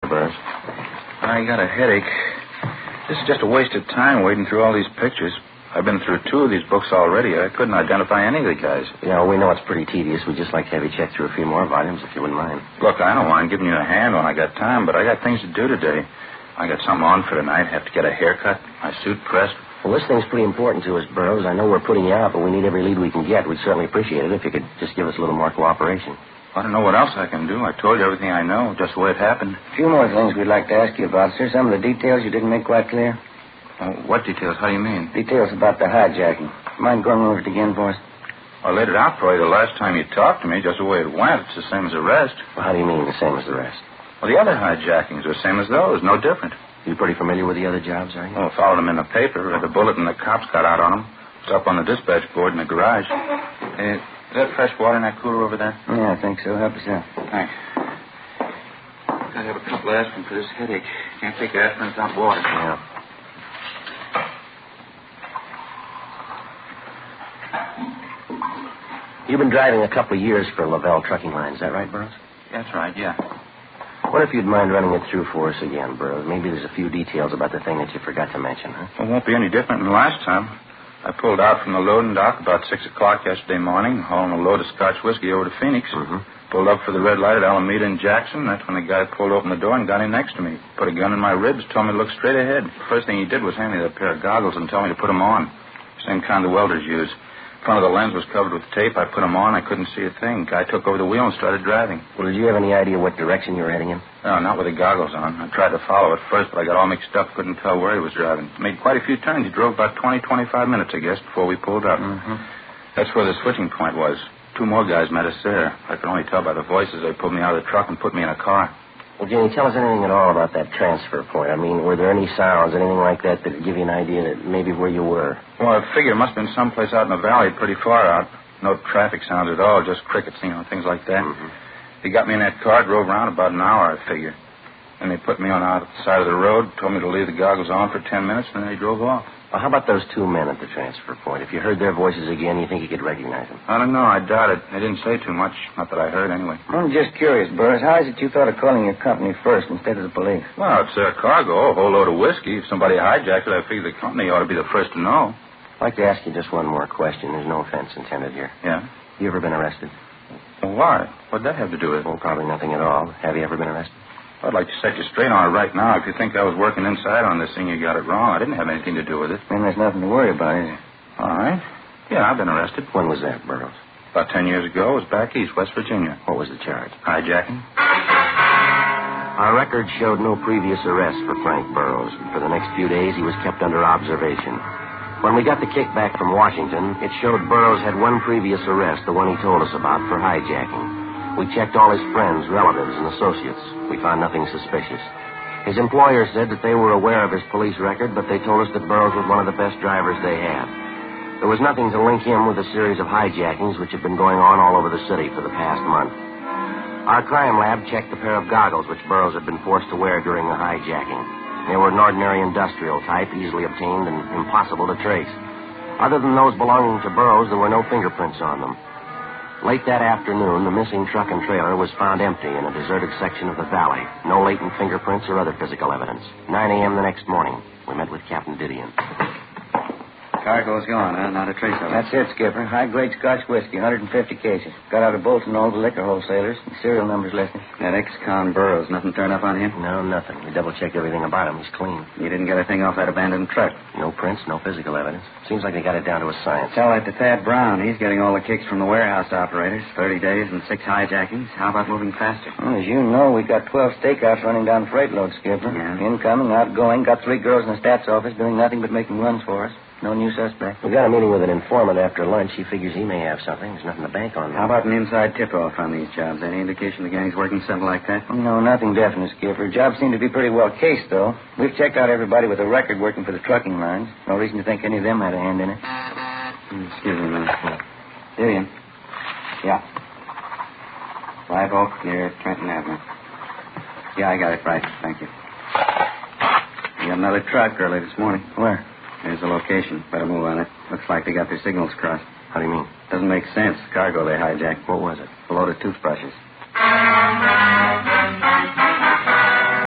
Burns? I got a headache. This is just a waste of time wading through all these pictures. I've been through 2 of these books already. I couldn't identify any of the guys. Yeah, we know it's pretty tedious. We'd just like to have you check through a few more volumes, if you wouldn't mind. Look, I don't mind giving you a hand when I got time, but I got things to do today. I got something on for tonight. Have to get a haircut, my suit pressed. Well, this thing's pretty important to us, Burroughs. I know we're putting you out, but we need every lead we can get. We'd certainly appreciate it if you could just give us a little more cooperation. I don't know what else I can do. I told you everything I know, just the way it happened. A few more things we'd like to ask you about, sir. Some of the details you didn't make quite clear. What details? How do you mean? Details about the hijacking. Mind going over it again for us? I laid it out for you the last time you talked to me, just the way it went. It's the same as the rest. Well, how do you mean the same as the rest? Well, the other hijackings are the same as those, no different. You pretty familiar with the other jobs, are you? Well, I followed them in the paper, read the bulletin the cops got out on them. It's up on the dispatch board in the garage. Is that fresh water in that cooler over there? Yeah, I think so. Help yourself. Thanks. Gotta have a couple of aspirin for this headache. Can't take aspirin without water. Yeah. You've been driving a couple of years for Lavelle Trucking Line. Is that right, Burroughs? That's right, yeah. What if you'd mind running it through for us again, Burroughs? Maybe there's a few details about the thing that you forgot to mention, huh? Well, it won't be any different than last time. I pulled out from the loading dock about 6 o'clock yesterday morning, hauling a load of Scotch whiskey over to Phoenix. Mm-hmm. Pulled up for the red light at Alameda and Jackson. That's when the guy pulled open the door and got in next to me. Put a gun in my ribs, told me to look straight ahead. First thing he did was hand me that pair of goggles and tell me to put them on. Same kind the welders use. Front of the lens was covered with tape. I put them on. I couldn't see a thing. Guy took over the wheel and started driving. Well, did you have any idea what direction you were heading in? No, not with the goggles on. I tried to follow at first, but I got all mixed up. Couldn't tell where he was driving. Made quite a few turns. He drove about 25 minutes, I guess, before we pulled up. Mm-hmm. That's where the switching point was. 2 more guys met us there. I could only tell by the voices. They pulled me out of the truck and put me in a car. Well, Jimmy, tell us anything at all about that transfer point. I mean, were there any sounds, anything like that would give you an idea that maybe where you were? Well, I figure it must have been someplace out in the valley, pretty far out. No traffic sounds at all, just crickets, things like that. Mm-hmm. They got me in that car, drove around about an hour, I figure. Then they put me on out the side of the road, told me to leave the goggles on for 10 minutes, and then they drove off. Well, how about those 2 men at the transfer point? If you heard their voices again, you think you could recognize them? I don't know. I doubt it. They didn't say too much. Not that I heard, anyway. I'm just curious, Burroughs. How is it you thought of calling your company first instead of the police? Well, it's their cargo, a whole load of whiskey. If somebody hijacked it, I figure the company ought to be the first to know. I'd like to ask you just one more question. There's no offense intended here. Yeah? You ever been arrested? Well, why? What'd that have to do with it? Well, probably nothing at all. Have you ever been arrested? I'd like to set you straight on it right now. If you think I was working inside on this thing, you got it wrong. I didn't have anything to do with it. Then there's nothing to worry about, is there? All right. Yeah, I've been arrested. When was that, Burroughs? About 10 years ago. It was back east, West Virginia. What was the charge? Hijacking. Our record showed no previous arrests for Frank Burroughs. For the next few days, he was kept under observation. When we got the kickback from Washington, it showed Burroughs had one previous arrest, the one he told us about, for hijacking. We checked all his friends, relatives, and associates. We found nothing suspicious. His employer said that they were aware of his police record, but they told us that Burroughs was one of the best drivers they had. There was nothing to link him with a series of hijackings which had been going on all over the city for the past month. Our crime lab checked the pair of goggles which Burroughs had been forced to wear during the hijacking. They were an ordinary industrial type, easily obtained and impossible to trace. Other than those belonging to Burroughs, there were no fingerprints on them. Late that afternoon, the missing truck and trailer was found empty in a deserted section of the valley. No latent fingerprints or other physical evidence. 9 a.m. the next morning, we met with Captain Didion. Cargo's gone, huh? Not a trace of it. That's it, Skipper. High-grade Scotch whiskey, 150 cases. Got out of Bolton all the liquor wholesalers. The serial number's listed. That ex-con Burroughs, nothing turned up on him? No, nothing. We double-checked everything about him. He's clean. You didn't get a thing off that abandoned truck? No prints, no physical evidence. Seems like they got it down to a science. Tell that to Thad Brown. He's getting all the kicks from the warehouse operators. 30 days and 6 hijackings. How about moving faster? Well, as you know, we got 12 stakeouts running down freight loads, Skipper. Yeah. Incoming, outgoing. Got 3 girls in the stats office doing nothing but making runs for us. No new suspect. We got a meeting with an informant after lunch. He figures he may have something. There's nothing to bank on. How about an inside tip-off on these jobs? Any indication the gang's working something like that? No, nothing definite, Skipper. Jobs seem to be pretty well cased, though. We've checked out everybody with a record working for the trucking lines. No reason to think any of them had a hand in it. Excuse me a minute. Didion. Yeah. Live Oak near Trenton Avenue. Yeah, I got it right. Thank you. We got another truck early this morning. Where? There's the location. Better move on it. Looks like they got their signals crossed. How do you mean? Doesn't make sense. Cargo they hijacked. What was it? A load of toothbrushes.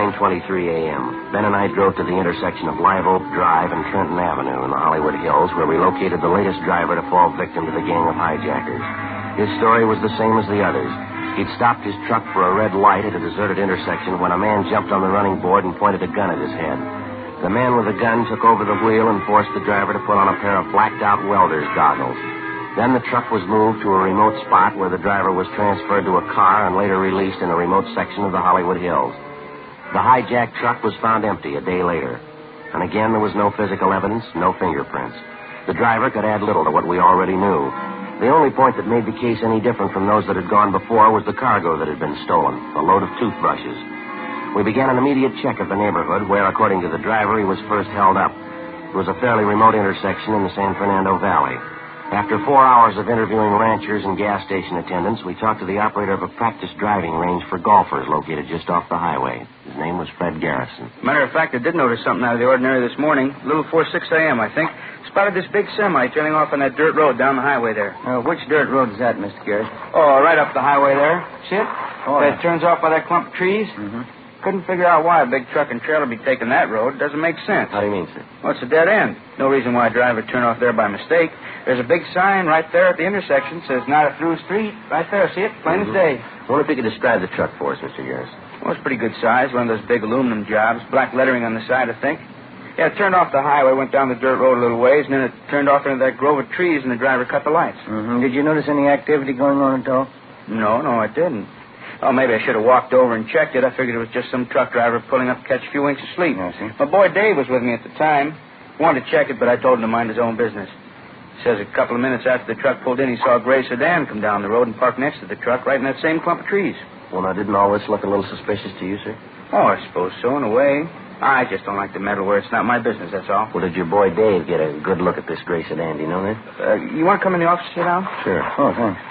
9:23 a.m. Ben and I drove to the intersection of Live Oak Drive and Trenton Avenue in the Hollywood Hills, where we located the latest driver to fall victim to the gang of hijackers. His story was the same as the others. He'd stopped his truck for a red light at a deserted intersection when a man jumped on the running board and pointed a gun at his head. The man with the gun took over the wheel and forced the driver to put on a pair of blacked-out welder's goggles. Then the truck was moved to a remote spot where the driver was transferred to a car and later released in a remote section of the Hollywood Hills. The hijacked truck was found empty a day later. And again, there was no physical evidence, no fingerprints. The driver could add little to what we already knew. The only point that made the case any different from those that had gone before was the cargo that had been stolen, a load of toothbrushes. We began an immediate check of the neighborhood where, according to the driver, he was first held up. It was a fairly remote intersection in the San Fernando Valley. After 4 hours of interviewing ranchers and gas station attendants, we talked to the operator of a practice driving range for golfers located just off the highway. His name was Fred Garrison. Matter of fact, I did notice something out of the ordinary this morning. A little before 6 a.m., I think. Spotted this big semi turning off on that dirt road down the highway there. Which dirt road is that, Mr. Garrett? Oh, right up the highway there. See it? Oh, It turns off by that clump of trees. Mm-hmm. Couldn't figure out why a big truck and trailer be taking that road. Doesn't make sense. How do you mean, sir? Well, it's a dead end. No reason why a driver would turn off there by mistake. There's a big sign right there at the intersection. Says not a through street. Right there. See it? Plain as day. I wonder if you could describe the truck for us, Mr. Garrison. Well, it's pretty good size. One of those big aluminum jobs. Black lettering on the side, I think. Yeah, it turned off the highway, went down the dirt road a little ways, and then it turned off into that grove of trees, and the driver cut the lights. Mm-hmm. Did you notice any activity going on at all? No, I didn't. Oh, maybe I should have walked over and checked it. I figured it was just some truck driver pulling up to catch a few winks of sleep. I see. My boy Dave was with me at the time. Wanted to check it, but I told him to mind his own business. Says a couple of minutes after the truck pulled in, he saw a gray sedan come down the road and park next to the truck right in that same clump of trees. Well, now, didn't all this look a little suspicious to you, sir? Oh, I suppose so, in a way. I just don't like to meddle where it's not my business, that's all. Well, did your boy Dave get a good look at this gray sedan? Do you know that? You want to come in the office and sit down? Sure. Oh, thanks.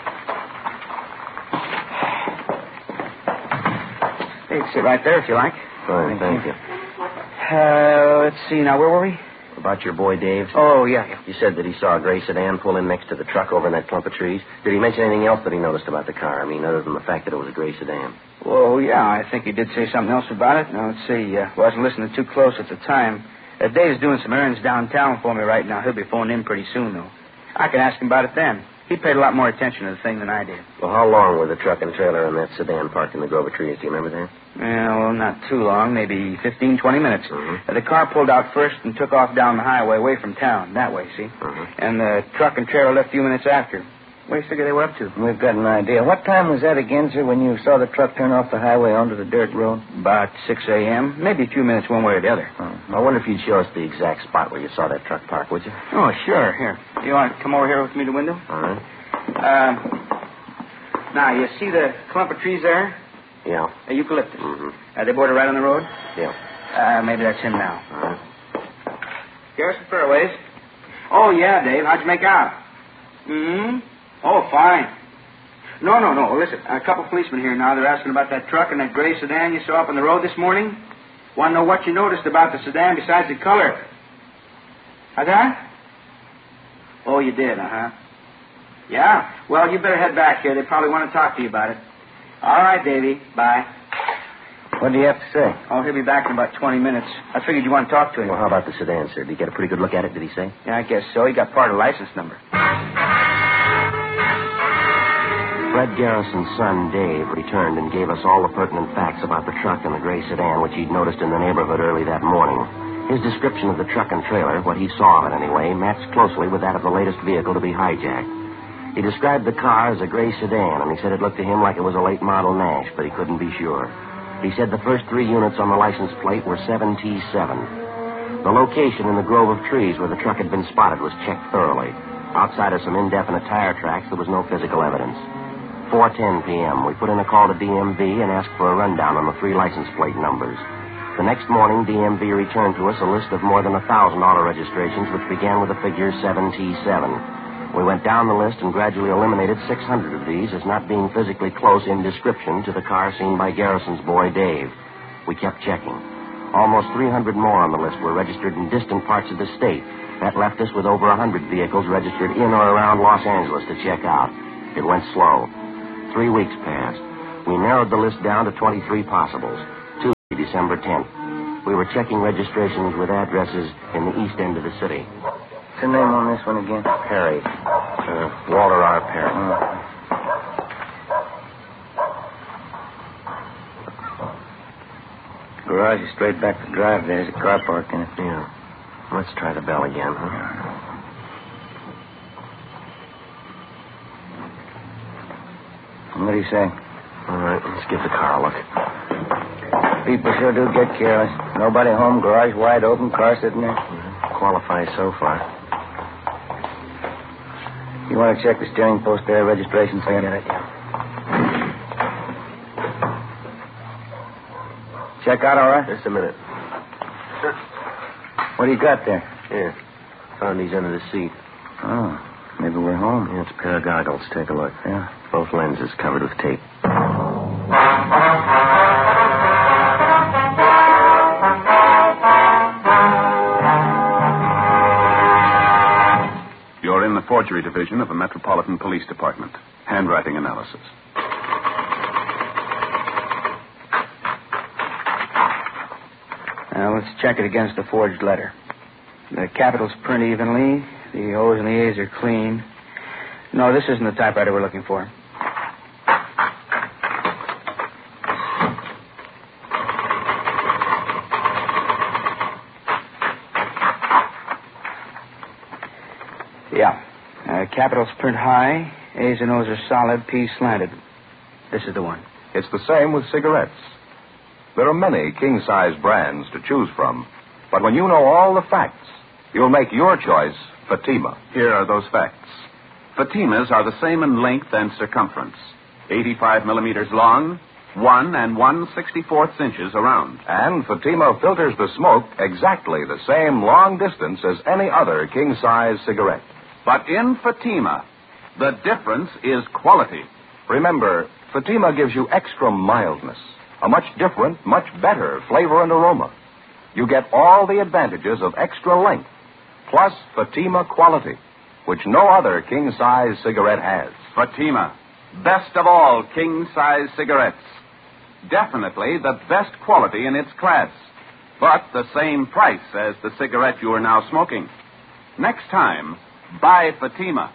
Hey, sit right there if you like. Fine, thank you. Let's see, now, where were we? About your boy Dave? Oh, yeah. You said that he saw a gray sedan pull in next to the truck over in that clump of trees. Did he mention anything else that he noticed about the car? I mean, other than the fact that it was a gray sedan. Well, yeah, I think he did say something else about it. Now, let's see. Wasn't listening too close at the time. Dave's doing some errands downtown for me right now. He'll be phoning in pretty soon, though. I can ask him about it then. He paid a lot more attention to the thing than I did. Well, how long were the truck and trailer and that sedan parked in the grove of trees? Do you remember that? Well, not too long. Maybe 15, 20 minutes. Mm-hmm. The car pulled out first and took off down the highway away from town. That way, see? Mm-hmm. And the truck and trailer left a few minutes after. What do you figure they were up to? We've got an idea. What time was that again, sir, when you saw the truck turn off the highway onto the dirt road? About 6 a.m. Maybe a few minutes one way or the other. I wonder if you'd show us the exact spot where you saw that truck park, would you? Oh, sure. Here. You want to come over here with me to the window? All right. Now, you see the clump of trees there? Yeah. Eucalyptus. Mm-hmm. They border right on the road? Yeah. Maybe that's him now. All right. Garrison Fairways. Oh, yeah, Dave. How'd you make out? Hmm? Oh, fine. No. Listen, a couple policemen here now. They're asking about that truck and that gray sedan you saw up on the road this morning. Want to know what you noticed about the sedan besides the color. How's that? Oh, you did, uh-huh. Yeah? Well, you better head back here. They probably want to talk to you about it. All right, Davy. Bye. What do you have to say? Oh, he'll be back in about 20 minutes. I figured you want to talk to him. Well, how about the sedan, sir? Did you get a pretty good look at it, did he say? Yeah, I guess so. He got part of the license number. Fred Garrison's son, Dave, returned and gave us all the pertinent facts about the truck and the gray sedan, which he'd noticed in the neighborhood early that morning. His description of the truck and trailer, what he saw of it anyway, matched closely with that of the latest vehicle to be hijacked. He described the car as a gray sedan, and he said it looked to him like it was a late model Nash, but he couldn't be sure. He said the first 3 units on the license plate were 7T7. The location in the grove of trees where the truck had been spotted was checked thoroughly. Outside of some indefinite tire tracks, there was no physical evidence. 4:10 p.m., we put in a call to DMV and asked for a rundown on the 3 license plate numbers. The next morning, DMV returned to us a list of more than 1,000 auto registrations, which began with the figure 7T7. We went down the list and gradually eliminated 600 of these as not being physically close in description to the car seen by Garrison's boy, Dave. We kept checking. Almost 300 more on the list were registered in distant parts of the state. That left us with over 100 vehicles registered in or around Los Angeles to check out. It went slow. 3 weeks passed. We narrowed the list down to 23 possibles. Tuesday, December 10th. We were checking registrations with addresses in the east end of the city. What's the name on this one again? Perry. Walter R. Perry. Garage is straight back the drive. There's a car parked in it. Yeah. Let's try the bell again, huh? What do you say? All right, let's give the car a look. People sure do get careless. Nobody home, garage wide open, car sitting there. Qualifies so far. You want to check the steering post there, registration thing? Get it, yeah. Check out all right? Just a minute. What do you got there? Here. Found these under the seat. Oh, maybe we're home. Yeah, it's a pair of goggles. Take a look. Yeah. Both lenses covered with tape. You're in the forgery division of the Metropolitan Police Department. Handwriting analysis. Now, let's check it against the forged letter. The capitals print evenly. The O's and the A's are clean. No, this isn't the typewriter we're looking for. Yeah. Capitals print high. A's and O's are solid. P's slanted. This is the one. It's the same with cigarettes. There are many king-size brands to choose from. But when you know all the facts, you'll make your choice Fatima. Here are those facts. Fatimas are the same in length and circumference. 85 millimeters long, 1 1/64 inches around. And Fatima filters the smoke exactly the same long distance as any other king-size cigarette. But in Fatima, the difference is quality. Remember, Fatima gives you extra mildness, a much different, much better flavor and aroma. You get all the advantages of extra length, plus Fatima quality, which no other king-size cigarette has. Fatima, best of all king-size cigarettes. Definitely the best quality in its class, but the same price as the cigarette you are now smoking. Next time, buy Fatima.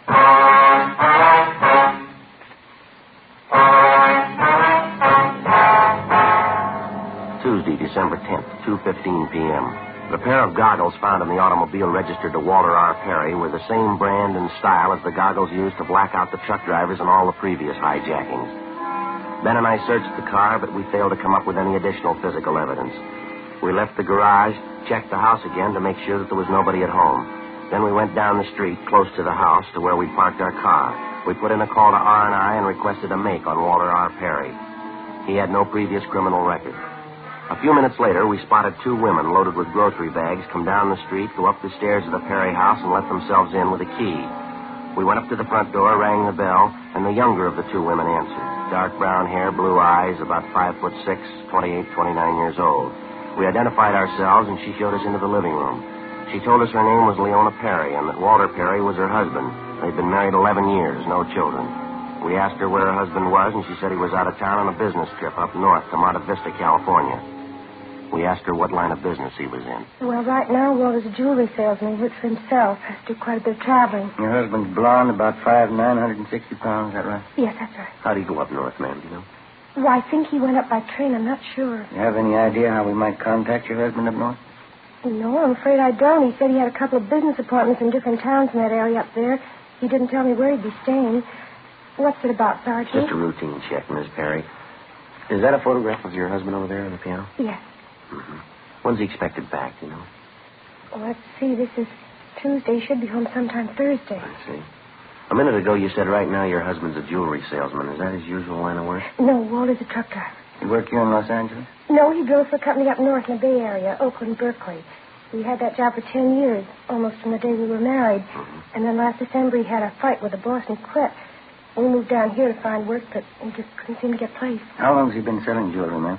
Tuesday, December 10th, 2:15 p.m. The pair of goggles found in the automobile registered to Walter R. Perry were the same brand and style as the goggles used to black out the truck drivers in all the previous hijackings. Ben and I searched the car, but we failed to come up with any additional physical evidence. We left the garage, checked the house again to make sure that there was nobody at home. Then we went down the street, close to the house, to where we parked our car. We put in a call to R&I and requested a make on Walter R. Perry. He had no previous criminal record. A few minutes later, we spotted two women loaded with grocery bags come down the street, go up the stairs of the Perry house, and let themselves in with a key. We went up to the front door, rang the bell, and the younger of the two women answered. Dark brown hair, blue eyes, about 5'6", 28, 29 years old. We identified ourselves, and she showed us into the living room. She told us her name was Leona Perry, and that Walter Perry was her husband. They'd been married 11 years, no children. We asked her where her husband was, and she said he was out of town on a business trip up north to Monte Vista, California. We asked her what line of business he was in. Well, right now, Walter's a jewelry salesman. He works for himself. Has to do quite a bit of traveling. Your husband's blonde, about 5'9", 160 pounds, is that right? Yes, that's right. How'd he go up north, ma'am, do you know? Well, I think he went up by train. I'm not sure. You have any idea how we might contact your husband up north? No, I'm afraid I don't. He said he had a couple of business appointments in different towns in that area up there. He didn't tell me where he'd be staying. What's it about, Sergeant? Just a routine check, Miss Perry. Is that a photograph of your husband over there on the piano? Yes. Mm-hmm. When's he expected back, you know? Well, let's see. This is Tuesday. He should be home sometime Thursday. I see. A minute ago, you said right now your husband's a jewelry salesman. Is that his usual line of work? No, Walter's a truck driver. You work here in Los Angeles? No, he drove for a company up north in the Bay Area, Oakland, Berkeley. He had that job for 10 years, almost from the day we were married. Mm-hmm. And then last December he had a fight with the boss and quit. We moved down here to find work, but he just couldn't seem to get placed. How long has he been selling jewelry, ma'am?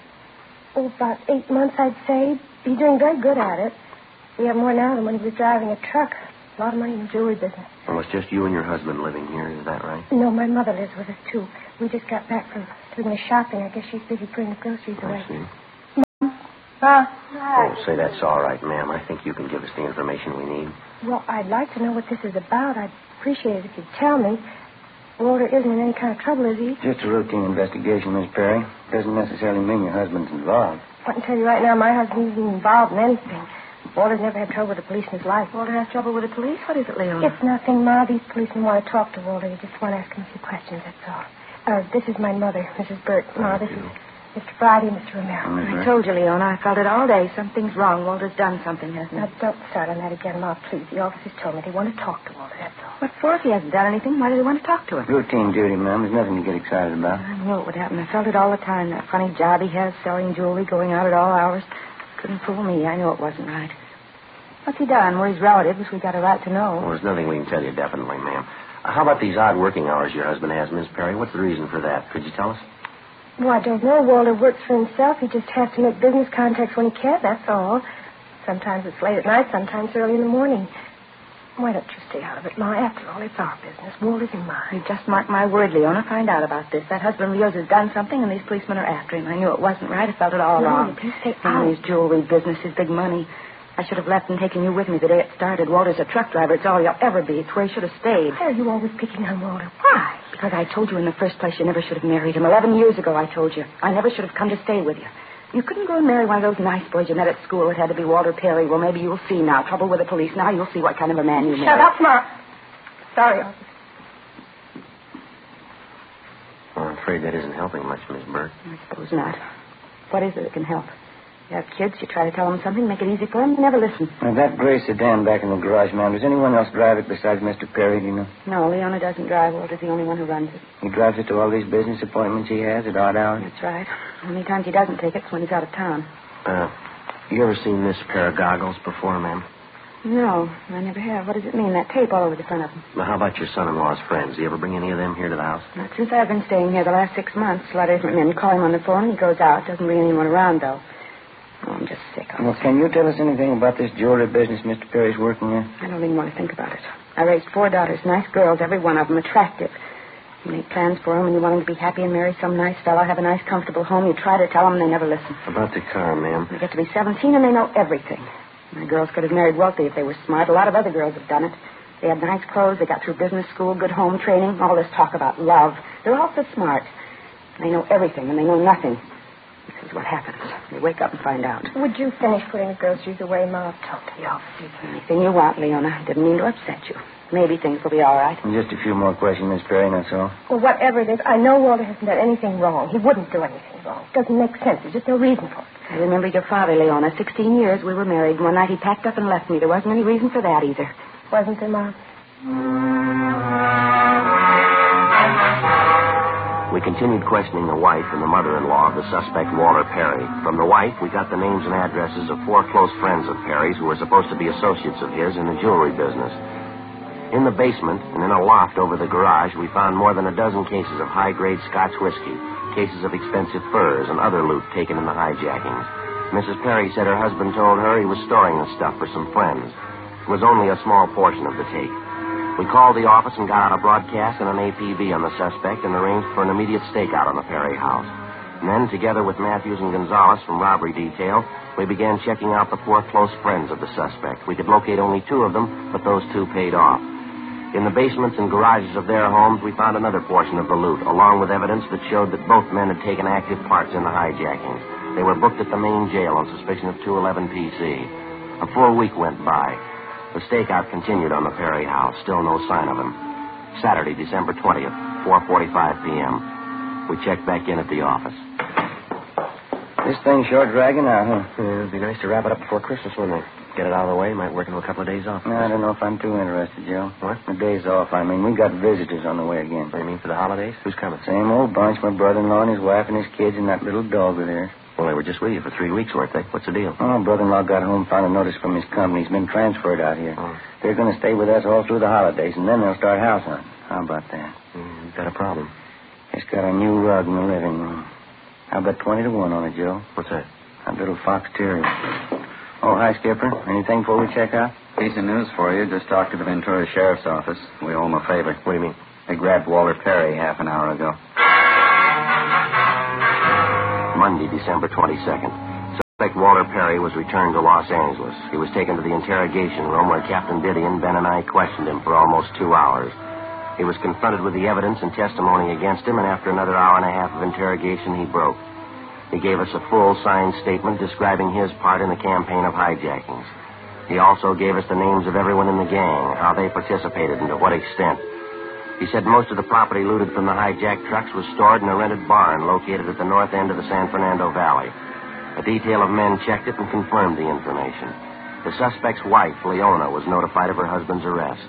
Oh, about 8 months, I'd say. He's doing very good at it. We have more now than when he was driving a truck. A lot of money in the jewelry business. Well, it's just you and your husband living here, is that right? No, my mother lives with us, too. We just got back from doing the shopping. I guess she's busy putting the groceries away. I see. Mom, Oh, say, that's all right, ma'am. I think you can give us the information we need. Well, I'd like to know what this is about. I'd appreciate it if you'd tell me. Walter isn't in any kind of trouble, is he? Just a routine investigation, Miss Perry. Doesn't necessarily mean your husband's involved. I can tell you right now, my husband isn't involved in anything. Walter's never had trouble with the police in his life. Walter has trouble with the police? What is it, Leona? It's nothing, Ma. These policemen want to talk to Walter. They just want to ask him a few questions, that's all. This is my mother, Mrs. Burt. Ma, this is Mr. Friday, Mr. Romero. I told you, Leona. I felt it all day. Something's wrong. Walter's done something, hasn't he? Now, don't start on that again, Ma, please. The officers told me they want to talk to Walter, that's all. What for? If he hasn't done anything, why do they want to talk to him? Routine duty, ma'am. There's nothing to get excited about. I knew it would happen. I felt it all the time. That funny job he has, selling jewelry, going out at all hours. Couldn't fool me. I knew it wasn't right. What's he done? We're his relatives. We got a right to know. Well, there's nothing we can tell you definitely, ma'am. How about these odd working hours your husband has, Miss Perry? What's the reason for that? Could you tell us? Well, I don't know. Walter works for himself. He just has to make business contacts when he can, that's all. Sometimes it's late at night, sometimes early in the morning. Why don't you stay out of it, Ma? After all, it's our business. Walter's in mine. You just mark my word, Leona. Find out about this. That husband of yours has done something, and these policemen are after him. I knew it wasn't right. I felt it all along. No, you do stay out. His jewelry business, his big money. I should have left and taken you with me the day it started. Walter's a truck driver. It's all you'll ever be. It's where he should have stayed. Why are you always picking on Walter? Why? Because I told you in the first place you never should have married him. 11 years ago, I told you. I never should have come to stay with you. You couldn't go and marry one of those nice boys you met at school. It had to be Walter Perry. Well, maybe you'll see now. Trouble with the police. Now you'll see what kind of a man you married. Shut up, Ma. Sorry, officer. Well, I'm afraid that isn't helping much, Miss Burt. I suppose not. What is it that can help? You have kids, you try to tell them something, make it easy for them, they never listen. Now, that gray sedan back in the garage, ma'am, does anyone else drive it besides Mr. Perry, do you know? No, Leona doesn't drive. Walter's the only one who runs it. He drives it to all these business appointments he has at odd hours? That's right. The only times he doesn't take it's when he's out of town. You ever seen this pair of goggles before, ma'am? No, I never have. What does it mean, that tape all over the front of them? Well, how about your son-in-law's friends? Do you ever bring any of them here to the house? Not since I've been staying here the last 6 months. Letters from him, call him on the phone, and he goes out. Doesn't bring anyone around, though. Oh, I'm just sick. Well, can you tell us anything about this jewelry business Mr. Perry's working in? I don't even want to think about it. I raised 4 daughters, nice girls, every one of them attractive. You make plans for them, and you want them to be happy and marry some nice fellow, have a nice, comfortable home. You try to tell them, and they never listen. About the car, ma'am. They get to be 17, and they know everything. My girls could have married wealthy if they were smart. A lot of other girls have done it. They had nice clothes, they got through business school, good home training, all this talk about love. They're all so smart. They know everything, and they know nothing. This is what happens. They wake up and find out. Would you finish putting the groceries away, Ma? I'll talk to the officers. Anything you want, Leona. Didn't mean to upset you. Maybe things will be all right. And just a few more questions, Miss Perry, that's all. Well, whatever it is, I know Walter hasn't done anything wrong. He wouldn't do anything wrong. It doesn't make sense. There's just no reason for it. I remember your father, Leona. 16 years we were married. One night he packed up and left me. There wasn't any reason for that either. Wasn't there, Ma? We continued questioning the wife and the mother-in-law of the suspect, Walter Perry. From the wife, we got the names and addresses of 4 close friends of Perry's who were supposed to be associates of his in the jewelry business. In the basement and in a loft over the garage, we found more than a dozen cases of high-grade Scotch whiskey, cases of expensive furs, and other loot taken in the hijackings. Mrs. Perry said her husband told her he was storing the stuff for some friends. It was only a small portion of the take. We called the office and got out a broadcast and an APB on the suspect and arranged for an immediate stakeout on the Perry house. And then, together with Matthews and Gonzalez from robbery detail, we began checking out the 4 close friends of the suspect. We could locate only 2 of them, but those 2 paid off. In the basements and garages of their homes, we found another portion of the loot, along with evidence that showed that both men had taken active parts in the hijackings. They were booked at the main jail on suspicion of 211 PC. A full week went by. The stakeout continued on the Perry house. Still no sign of him. Saturday, December 20th, 4:45 p.m. We checked back in at the office. This thing's sure dragging out, huh? Yeah, it'd be nice to wrap it up before Christmas, wouldn't it? Get it out of the way. Might work into a couple of days off. No, I don't know if I'm too interested, Joe. What? The days off, I mean. We got visitors on the way again. What do you mean, for the holidays? Who's coming? Same old bunch. My brother-in-law and his wife and his kids and that little dog of theirs. Well, they were just with you for 3 weeks, weren't they? What's the deal? Oh, brother-in-law got home, found a notice from his company. He's been transferred out here. Oh. They're going to stay with us all through the holidays, and then they'll start house hunting. How about that? You've got a problem. It's got a new rug in the living room. How about 20 to 1 on it, Joe? What's that? That little fox terrier. Oh, hi, Skipper. Anything before we check out? Piece of news for you. Just talked to the Ventura Sheriff's Office. We owe them a favor. What do you mean? They grabbed Walter Perry half an hour ago. Monday, December 22nd. suspect, Walter Perry, was returned to Los Angeles. He was taken to the interrogation room where Captain Didion, Ben, and I questioned him for almost 2 hours. He was confronted with the evidence and testimony against him, and after another hour and a half of interrogation, he broke. He gave us a full signed statement describing his part in the campaign of hijackings. He also gave us the names of everyone in the gang, how they participated, and to what extent. He said most of the property looted from the hijacked trucks was stored in a rented barn located at the north end of the San Fernando Valley. A detail of men checked it and confirmed the information. The suspect's wife, Leona, was notified of her husband's arrest.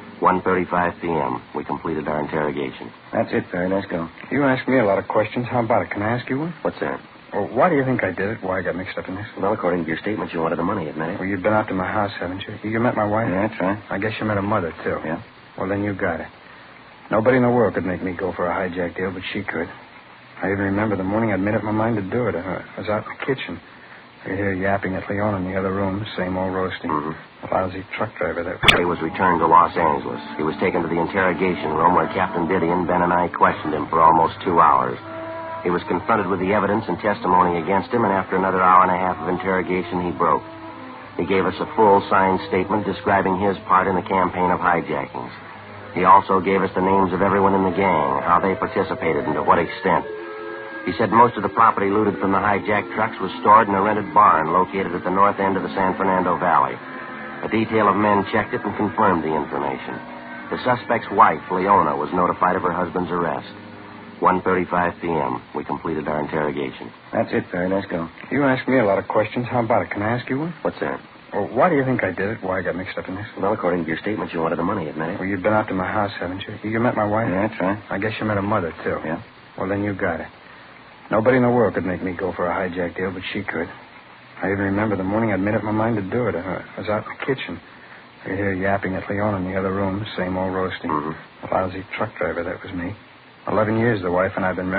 1:35 p.m. We completed our interrogation. That's it, Perry. Let's go. You asked me a lot of questions. How about it? Can I ask you one? What's that? Well, why do you think I did it? Why I got mixed up in this? Well, according to your statement, you wanted the money, admit it. Well, you've been out to my house, haven't you? You met my wife? Yeah, that's right. I guess you met her mother, too. Yeah. Well, then you got it. Nobody in the world could make me go for a hijack deal, but she could. I even remember the morning I'd made up my mind to do it. I was out in the kitchen. I hear yapping at Leona in the other room, same old roasting. A lousy truck driver that He was returned to Los Angeles. He was taken to the interrogation room where Captain Didion, Ben, and I questioned him for almost 2 hours. He was confronted with the evidence and testimony against him, and after another hour and a half of interrogation, he broke. He gave us a full signed statement describing his part in the campaign of hijackings. He also gave us the names of everyone in the gang, how they participated, and to what extent. He said most of the property looted from the hijacked trucks was stored in a rented barn located at the north end of the San Fernando Valley. A detail of men checked it and confirmed the information. The suspect's wife, Leona, was notified of her husband's arrest. 1:35 p.m. We completed our interrogation. That's it, Perry. Let's go. You asked me a lot of questions. How about it? Can I ask you one? What's that? Well, why do you think I did it? Why I got mixed up in this? Well, according to your statement, you wanted the money, admit it. Well, you've been out to my house, haven't you? You met my wife? Yeah, that's right. I guess you met her mother, too. Yeah. Well, then you got it. Nobody in the world could make me go for a hijack deal, but she could. I even remember the morning I'd made up my mind to do it. I was out in the kitchen. I hear yapping at Leona in the other room, same old roasting. A lousy truck driver, that was me. 11 years the wife and I've been married.